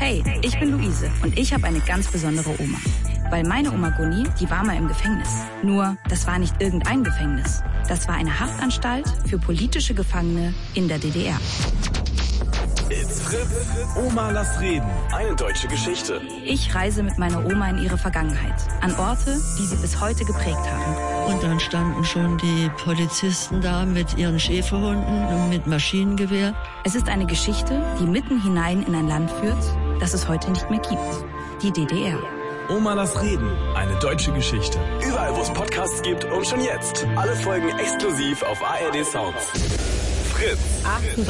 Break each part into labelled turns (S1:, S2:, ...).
S1: Hey, ich bin Luise und ich habe eine ganz besondere Oma. Weil meine Oma Gunni, die war mal im Gefängnis. Nur, das war nicht irgendein Gefängnis. Das war eine Haftanstalt für politische Gefangene in der DDR.
S2: It's Fritz. Oma, lass reden. Eine deutsche Geschichte.
S1: Ich reise mit meiner Oma in ihre Vergangenheit. An Orte, die sie bis heute geprägt haben.
S3: Und dann standen schon die Polizisten da mit ihren Schäferhunden und mit Maschinengewehr.
S1: Es ist eine Geschichte, die mitten hinein in ein Land führt, das es heute nicht mehr gibt. Die DDR.
S2: Oma, lass reden. Eine deutsche Geschichte. Überall, wo es Podcasts gibt und schon jetzt. Alle Folgen exklusiv auf ARD Sounds. Fritz.
S4: 38.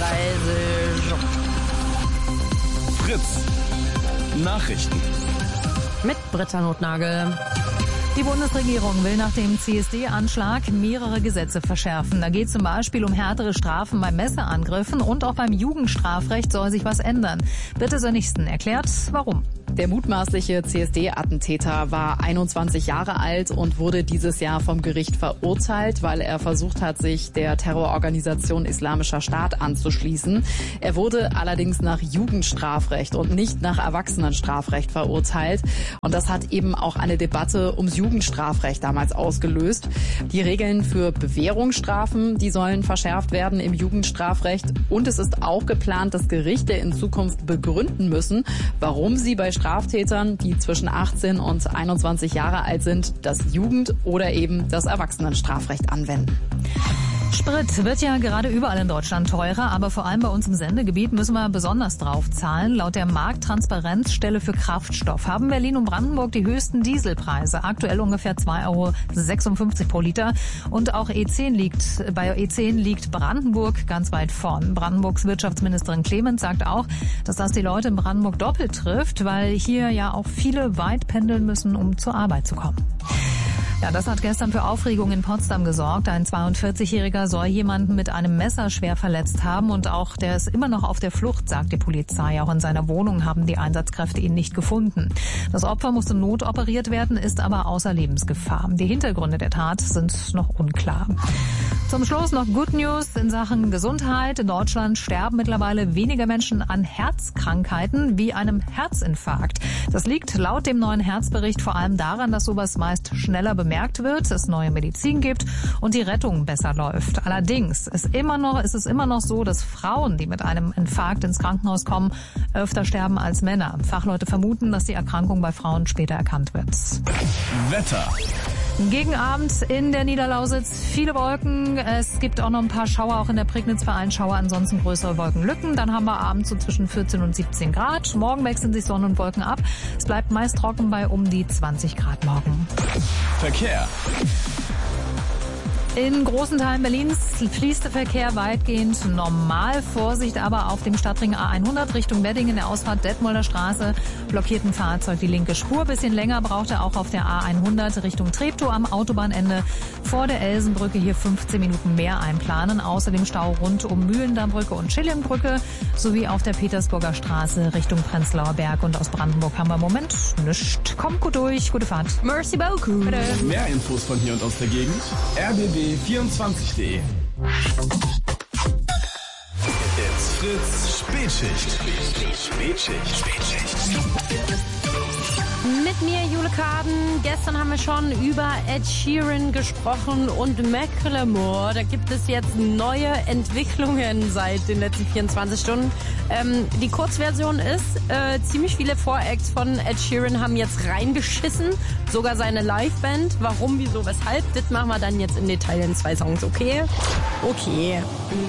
S2: Fritz. Nachrichten.
S4: Mit Britta Notnagel.
S5: Die Bundesregierung will nach dem CSD-Anschlag mehrere Gesetze verschärfen. Da geht zum Beispiel um härtere Strafen bei Messerangriffen und auch beim Jugendstrafrecht soll sich was ändern. Britta Sönnigsen erklärt, warum.
S6: Der mutmaßliche CSD-Attentäter war 21 Jahre alt und wurde dieses Jahr vom Gericht verurteilt, weil er versucht hat, sich der Terrororganisation Islamischer Staat anzuschließen. Er wurde allerdings nach Jugendstrafrecht und nicht nach Erwachsenenstrafrecht verurteilt. Und das hat eben auch eine Debatte ums Jugendstrafrecht damals ausgelöst. Die Regeln für Bewährungsstrafen, die sollen verschärft werden im Jugendstrafrecht. Und es ist auch geplant, dass Gerichte in Zukunft begründen müssen, warum sie bei Straftätern, die zwischen 18 und 21 Jahre alt sind, das Jugend- oder eben das Erwachsenenstrafrecht anwenden.
S5: Sprit wird ja gerade überall in Deutschland teurer, aber vor allem bei uns im Sendegebiet müssen wir besonders drauf zahlen. Laut der Markttransparenzstelle für Kraftstoff haben Berlin und Brandenburg die höchsten Dieselpreise. Aktuell ungefähr 2,56 € pro Liter. Und auch bei E10 liegt Brandenburg ganz weit vorn. Brandenburgs Wirtschaftsministerin Clemens sagt auch, dass das die Leute in Brandenburg doppelt trifft, weil hier ja auch viele weit pendeln müssen, um zur Arbeit zu kommen. Ja, das hat gestern für Aufregung in Potsdam gesorgt. Ein 42-Jähriger soll jemanden mit einem Messer schwer verletzt haben und auch der ist immer noch auf der Flucht, sagt die Polizei. Auch in seiner Wohnung haben die Einsatzkräfte ihn nicht gefunden. Das Opfer musste notoperiert werden, ist aber außer Lebensgefahr. Die Hintergründe der Tat sind noch unklar. Zum Schluss noch Good News in Sachen Gesundheit. In Deutschland sterben mittlerweile weniger Menschen an Herzkrankheiten wie einem Herzinfarkt. Das liegt laut dem neuen Herzbericht vor allem daran, dass sowas meist schneller bemerkt wird, es neue Medizin gibt und die Rettung besser läuft. Allerdings ist es immer noch so, dass Frauen, die mit einem Infarkt ins Krankenhaus kommen, öfter sterben als Männer. Fachleute vermuten, dass die Erkrankung bei Frauen später erkannt wird.
S2: Wetter.
S5: Gegen Abend in der Niederlausitz viele Wolken. Es gibt auch noch ein paar Schauer, auch in der Prignitz Vereinschauer, ansonsten größere Wolkenlücken. Dann haben wir abends so zwischen 14 und 17 Grad. Morgen wechseln sich Sonne und Wolken ab. Es bleibt meist trocken bei um die 20 Grad morgen.
S2: Verkehr.
S5: In großen Teilen Berlins fließt der Verkehr weitgehend normal. Vorsicht aber auf dem Stadtring A100 Richtung Wedding in der Ausfahrt Detmolder Straße. Blockiert ein Fahrzeug die linke Spur. Bisschen länger braucht er auch auf der A100 Richtung Treptow am Autobahnende. Vor der Elsenbrücke hier 15 Minuten mehr einplanen. Außerdem Stau rund um Mühlendammbrücke und Schillingbrücke sowie auf der Petersburger Straße Richtung Prenzlauer Berg. Und aus Brandenburg haben wir im Moment nichts. Kommt gut durch, gute Fahrt.
S4: Merci beaucoup.
S5: Bitte.
S2: Mehr Infos von hier und aus der Gegend. rbb24.de. It's Fritz Spätschicht. Spätschicht.
S4: Mit mir, Jule Kaden. Gestern haben wir schon über Ed Sheeran gesprochen und Macklemore. Da gibt es jetzt neue Entwicklungen seit den letzten 24 Stunden. Die Kurzversion ist, ziemlich viele Voracts von Ed Sheeran haben jetzt reingeschissen. Sogar seine Liveband. Warum, wieso, weshalb? Das machen wir dann jetzt im Detail in 2 Songs, okay? Okay.